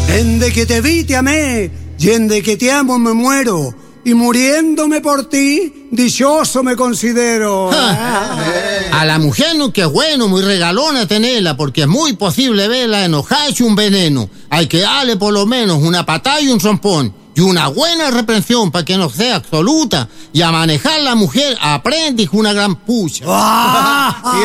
Desde que te vi te amé, y desde que te amo me muero, y muriéndome por ti, dichoso me considero. A la mujer no que es bueno, muy regalona tenerla, porque es muy posible verla enojarse un veneno. Hay que darle por lo menos una patada y un trompón, y una buena reprensión para que no sea absoluta. Y a manejar la mujer aprende una gran pucha.